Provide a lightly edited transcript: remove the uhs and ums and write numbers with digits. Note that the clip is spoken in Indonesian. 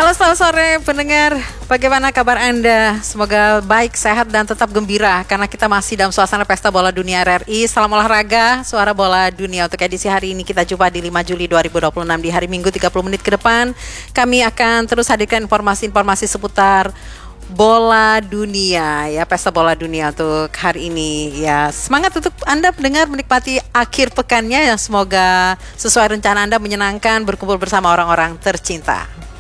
Halo, selamat sore pendengar. Bagaimana kabar Anda? Semoga baik, sehat, dan tetap gembira karena kita masih dalam suasana Pesta Bola Dunia RRI. Salam olahraga, suara bola dunia. Untuk edisi hari ini kita jumpa di 5 Juli 2026 di hari Minggu 30 menit ke depan. Kami akan terus hadirkan informasi-informasi seputar bola dunia ya, Pesta Bola Dunia untuk hari ini ya. Semangat untuk Anda pendengar menikmati akhir pekannya, yang semoga sesuai rencana Anda menyenangkan, berkumpul bersama orang-orang tercinta.